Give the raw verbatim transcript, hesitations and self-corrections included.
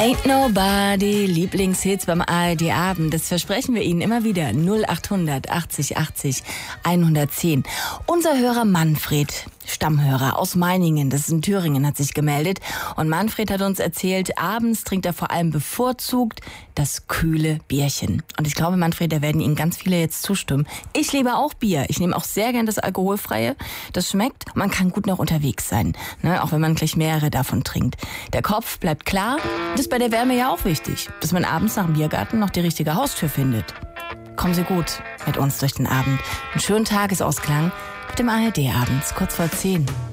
Ain't Nobody, Lieblingshits beim A R D Abend. Das versprechen wir Ihnen immer wieder. null achthundert achtzig achtzig hundertzehn. Unser Hörer Manfred, Stammhörer aus Meiningen, das ist in Thüringen, hat sich gemeldet. Und Manfred hat uns erzählt, abends trinkt er vor allem bevorzugt das kühle Bierchen. Und ich glaube, Manfred, da werden Ihnen ganz viele jetzt zustimmen. Ich liebe auch Bier. Ich nehme auch sehr gern das Alkoholfreie. Das schmeckt. Man kann gut noch unterwegs sein, ne? Auch wenn man gleich mehrere davon trinkt. Der Kopf bleibt klar. Das ist bei der Wärme ja auch wichtig, dass man abends nach dem Biergarten noch die richtige Haustür findet. Kommen Sie gut mit uns durch den Abend. Einen schönen Tagesausklang mit dem A R D Abends, kurz vor zehn.